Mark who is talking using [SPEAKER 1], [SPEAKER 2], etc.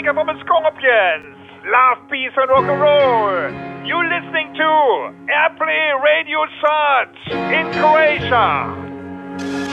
[SPEAKER 1] America from the Scorpions. Love, peace, and rock and roll. You're listening to Airplay Radio Search in Croatia.